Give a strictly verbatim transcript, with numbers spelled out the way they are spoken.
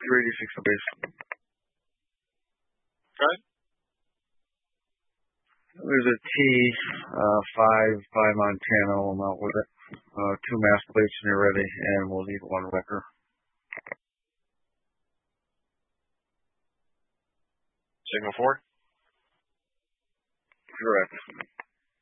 Three eighty-six on base. Go ahead. There's a T uh, five by Montana. I'm out with it. Uh, two mass plates when you're ready, and we'll need one wrecker. Signal four. Correct.